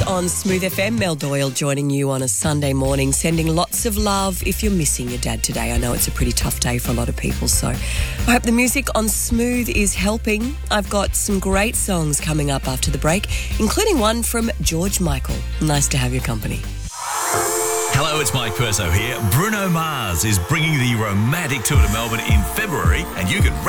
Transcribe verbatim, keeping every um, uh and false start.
on Smooth F M. Mel Doyle joining you on a Sunday morning, sending lots of love if you're missing your dad today. I know it's a pretty tough day for a lot of people, so I hope the music on Smooth is helping. I've got some great songs coming up after the break, including one from George Michael. Nice to have your company. Hello, it's Mike Perso here. Bruno Mars is bringing the romantic tour to Melbourne in February, and you can